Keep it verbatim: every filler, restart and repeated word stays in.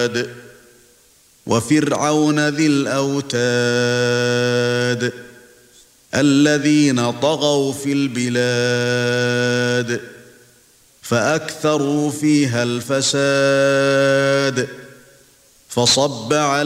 وفرعون ذي الأوتاد الذين طغوا في البلاد فأكثروا فيها الفساد فصب عليهم